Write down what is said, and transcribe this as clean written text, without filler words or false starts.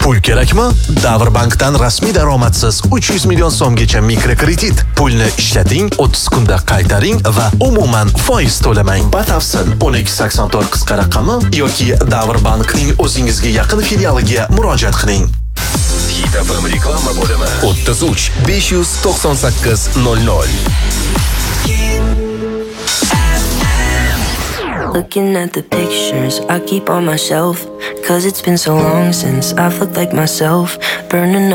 Pul kerakmi? Davrbankdan rasmiy daromadsiz 300 million so'mgacha mikrokredit. Pulni ishlating, 30 kunda qaytaring va umuman foiz to'lamang. Batafsil 1284 qisqa raqami yoki Davrbankning o'zingizga yaqin filialiga murojaat qiling. Hit FM reklama bo'limi 33 598 00. Looking at the pictures I keep on my shelf, 'cause it's been so long since I've looked like myself. Burning